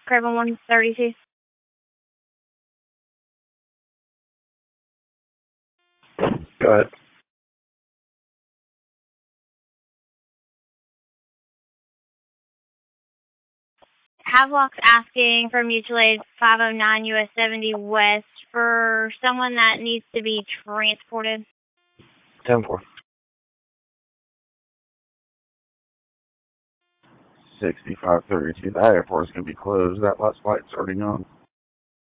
Craven 132. Go ahead. Havelock's asking for mutual aid 509 US 70 West for someone that needs to be transported. 10-4. 6532. The airport's going to be closed. That last flight's already gone.